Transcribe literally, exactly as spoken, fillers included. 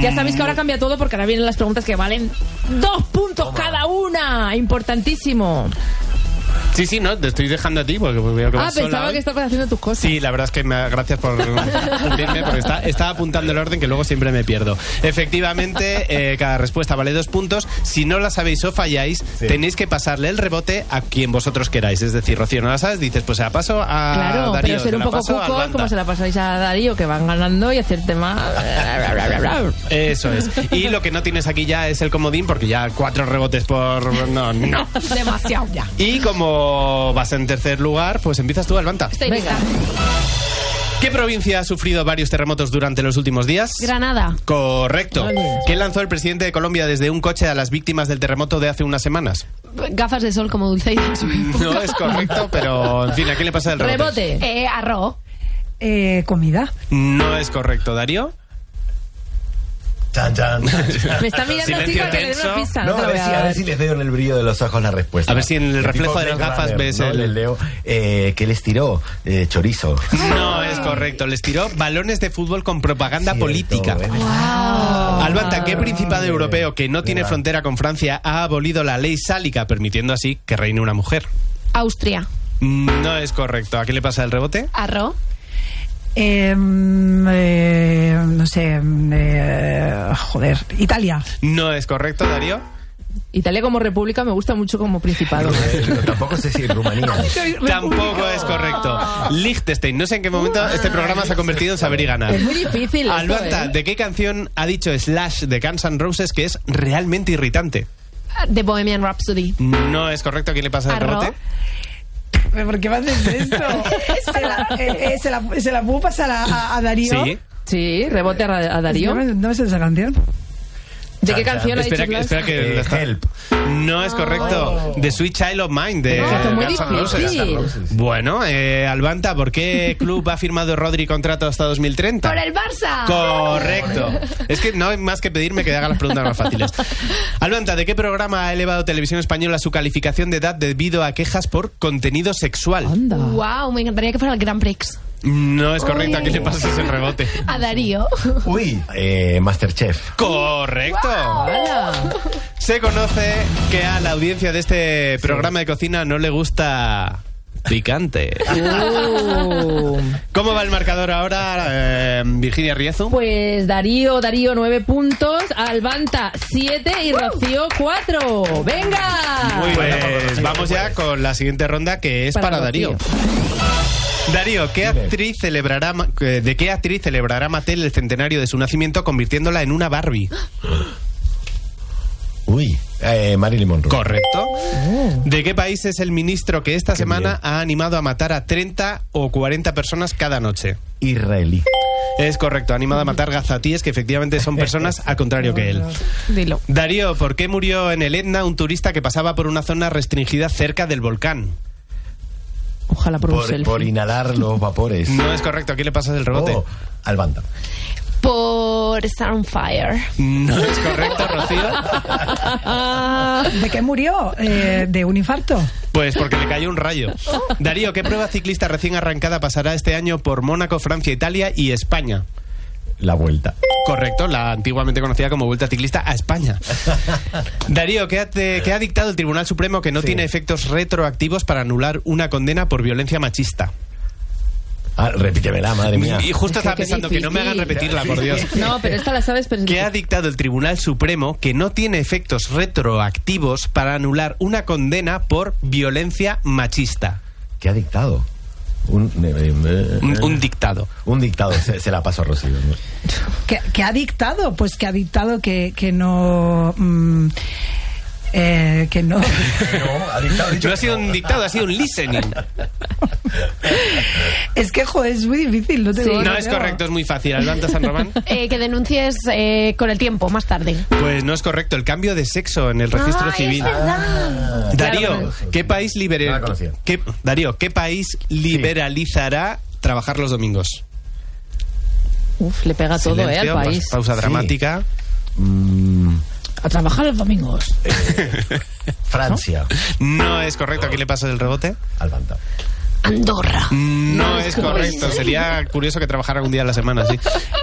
Ya sabéis que ahora cambia todo porque ahora vienen las preguntas que valen dos puntos Toma. cada una. Importantísimo. Sí, sí, no, te estoy dejando a ti porque veo que Ah, vas pensaba sola que estabas haciendo tus cosas. Sí, la verdad es que me, gracias por cumplirme porque está, estaba apuntando el orden que luego siempre me pierdo. Efectivamente, eh, cada respuesta vale dos puntos. Si no la sabéis o falláis, sí. tenéis que pasarle el rebote a quien vosotros queráis. Es decir, Rocío, no la sabes, dices, pues se la paso a claro, Darío. Pero ser un poco cucos, como se la pasáis a Darío, que van ganando y hacer tema... Eso es. Y lo que no tienes aquí ya es el comodín porque ya cuatro rebotes por... No, no. Demasiado ya. Y como vas en tercer lugar, pues empiezas tú, Albanta. Estoy lista. ¿Qué provincia ha sufrido varios terremotos durante los últimos días? Granada. Correcto. Vale. ¿Qué lanzó el presidente de Colombia desde un coche a las víctimas del terremoto de hace unas semanas? Gafas de sol como Dulce. No es correcto, pero en fin, ¿a quién le pasa el rebote? Rebote. Eh, arroz. Eh, comida. No es correcto, Darío. Chan, chan, chan. Me está mirando así para que le dé una pista. No, No, te a, lo ver voy si, a a dar. ver si les veo en el brillo de los ojos la respuesta. A ver si en el De reflejo tipo de las Blade gafas Runner, ves ¿no? el... Les leo, eh, ¿qué les tiró? Eh, chorizo. No es correcto, les tiró balones de fútbol con propaganda Cierto, política. ¿eh? Wow. Albanta, ¿qué principado europeo que no tiene Mira. frontera con Francia ha abolido la ley sálica, permitiendo así que reine una mujer? Austria. No es correcto. ¿A qué le pasa el rebote? Arroz. Eh, eh, no sé, eh, joder, Italia. No es correcto, Darío. Italia como república me gusta mucho como principado. Pero tampoco sé si en Rumanía. Tampoco es correcto. Liechtenstein. No sé en qué momento este programa se ha convertido en saber y ganar. Es muy difícil esto, Albanta, ¿eh? ¿de qué canción ha dicho Slash de Guns N' Roses que es realmente irritante? The Bohemian Rhapsody. No es correcto. ¿A quién le pasa el Arroz. rebote? ¿Por qué me haces esto? ¿Se la, eh, eh, ¿se la, se la puedo pasar a, a, a Darío? Sí. Sí, rebote a, a Darío. No me, no me sé esa canción. ¿De qué canción ha dicho Espera que, Slash? espera que Eh, la está- help. No es correcto. The Sweet Child of Mine de No, esto es muy Guns N' Roses. difícil. Bueno, eh, Albanta, ¿por qué club ha firmado Rodri contrato hasta dos mil treinta? Por el Barça. Correcto. Es que no hay más que pedirme que haga las preguntas más fáciles. Albanta, ¿de qué programa ha elevado Televisión Española su calificación de edad debido a quejas por contenido sexual? Anda. Wow, me encantaría que fuera el Grand Prix. No es correcto. ¿A Uy. quién le pasas el rebote? A Darío. Uy, eh, Masterchef. Correcto. Hala. Se conoce que a la audiencia de este programa de cocina no le gusta picante. Uh. ¿Cómo va el marcador ahora, eh, Virginia Riezu? Pues Darío, Darío nueve puntos, Albanta siete y Rocío cuatro. ¡Venga! Muy Bueno, bien, Rocío, vamos tú ya puedes. con la siguiente ronda que es para, Para Darío. Rocío. Darío, ¿qué Dime. actriz celebrará ma- eh, ¿de qué actriz celebrará Mattel el centenario de su nacimiento convirtiéndola en una Barbie? Uy, eh, Marilyn Monroe. Correcto. ¿De qué país es el ministro que esta Qué semana bien. ha animado a matar a treinta o cuarenta personas cada noche? Israelí. Es correcto, ha animado a matar gazatíes que efectivamente son personas al contrario que él. Dilo. Darío, ¿por qué murió en el Etna un turista que pasaba por una zona restringida cerca del volcán? Ojalá por, un Por, selfie. por inhalar los vapores. No es correcto, ¿a quién le pasas el rebote? Oh, Albanta. Por Star on Fire. No es correcto, Rocío. ¿De qué murió? Eh, ¿De un infarto? Pues porque le cayó un rayo. Darío, ¿qué prueba ciclista recién arrancada pasará este año por Mónaco, Francia, Italia y España? La vuelta. Correcto, la antiguamente conocida como Vuelta Ciclista a España. Darío, ¿qué ha, te- qué ha dictado el Tribunal Supremo que no Sí. tiene efectos retroactivos para anular una condena por violencia machista? Ah, repítemela, madre mía. Y justo Es que estaba qué pensando que no me hagan difícil. repetirla, por Dios. No, pero esta la sabes, pero es ¿Qué ha dictado el Tribunal Supremo que no tiene efectos retroactivos para anular una condena por violencia machista? ¿Qué ha dictado? Un, eh, eh, Un, un dictado. un dictado. Se, se la paso a Rocío. ¿No? ¿Qué, qué ha dictado? Pues que ha dictado que, que no... mm, eh, que no... No, ha dictado. No ha sido un dictado, ha sido un listening. Es que, joder, es muy difícil. No, te Sí. lo- No es correcto, es muy fácil. Albanta San Román. Eh, que denuncies eh, con el tiempo, más tarde. Pues no es correcto, el cambio de sexo en el registro Ah, civil. es verdad. Darío, Claro, ¿qué país No la libera- conocía. qué- Darío, ¿qué país liberalizará trabajar los domingos? Uf, le pega todo, eh, al Silencio, país. Pausa Sí. dramática. Mm, A trabajar los domingos. Francia. No es correcto, ¿a quién le pasa el rebote? Albanta. Andorra. No es correcto, sería curioso que trabajara un día a la semana, sí.